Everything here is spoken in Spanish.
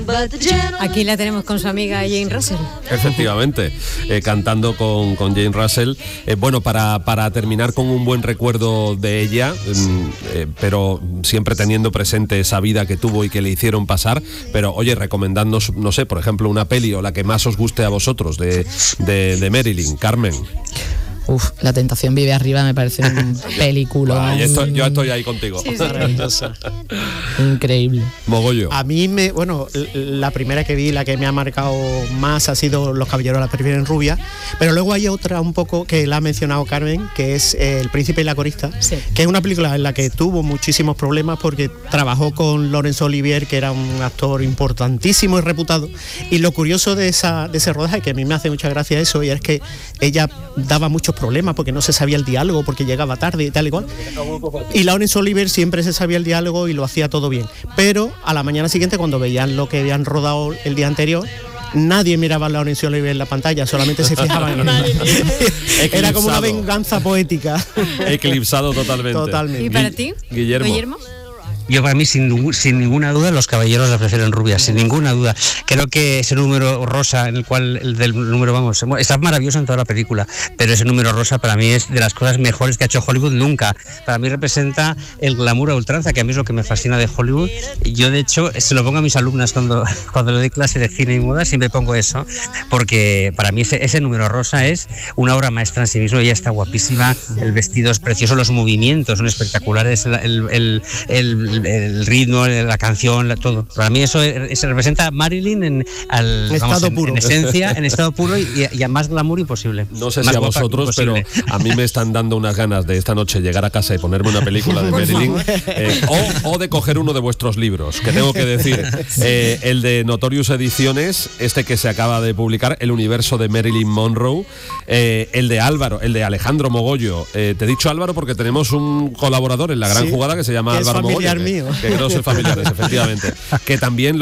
Aquí la tenemos con su amiga Jane Russell. Efectivamente, cantando con Jane Russell. Bueno, para terminar con un buen recuerdo de ella, pero siempre teniendo presente esa vida que tuvo y que le hicieron pasar. Pero oye, recomendadnos, no sé, por ejemplo, una peli o la que más os guste a vosotros de Marilyn, Carmen. La tentación vive arriba, me parece un película. Yo estoy ahí contigo. Sí. Maravillosa. Increíble. Mogollo. A mí la primera que vi, la que me ha marcado más ha sido Los caballeros la prefieren rubia, pero luego hay otra un poco que la ha mencionado Carmen, que es El príncipe y la corista, sí, que es una película en la que tuvo muchísimos problemas porque trabajó con Laurence Olivier, que era un actor importantísimo y reputado, y lo curioso de ese rodaje, que a mí me hace mucha gracia eso, y es que ella daba muchos problemas porque no se sabía el diálogo, porque llegaba tarde y tal y cual, y Laurence Olivier siempre se sabía el diálogo y lo hacía todo bien, pero a la mañana siguiente, cuando veían lo que habían rodado el día anterior, nadie miraba a Laurence Olivier en la pantalla, solamente se fijaban en él. Era como una venganza poética. Eclipsado totalmente. ¿Y para ti, Guillermo? Yo, para mí, sin ninguna duda, Los caballeros la prefieren rubia, sin ninguna duda. Creo que ese número rosa, en el cual está maravilloso en toda la película, pero ese número rosa para mí es de las cosas mejores que ha hecho Hollywood nunca. Para mí representa el glamour a ultranza, que a mí es lo que me fascina de Hollywood. Yo, de hecho, se lo pongo a mis alumnas cuando le doy clase de cine y moda, siempre pongo eso, porque para mí ese número rosa es una obra maestra en sí mismo. Ella está guapísima, el vestido es precioso, los movimientos son espectaculares, el ritmo, la canción, todo. Para mí eso representa a Marilyn en esencia, en estado puro y a más glamour imposible. No sé si a vosotros, pero a mí me están dando unas ganas de esta noche llegar a casa y ponerme una película de Marilyn, o de coger uno de vuestros libros, que tengo que decir, el de Notorious Ediciones, este que se acaba de publicar, El universo de Marilyn Monroe, el de Alejandro Mogollo. Te he dicho Álvaro porque tenemos un colaborador en La Gran Jugada que se llama Álvaro Mogollo. Mío. Que no son familiares, efectivamente. Que también